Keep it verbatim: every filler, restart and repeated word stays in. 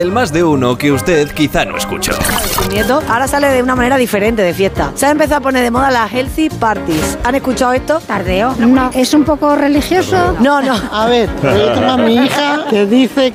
El más de uno que usted quizá no escuchó. Su nieto ahora sale de una manera diferente de fiesta. Se ha empezado a poner de moda las healthy parties. ¿Han escuchado esto? Tardeo. No, ¿es un poco religioso? No, no. A ver, yo tengo a mi hija que dice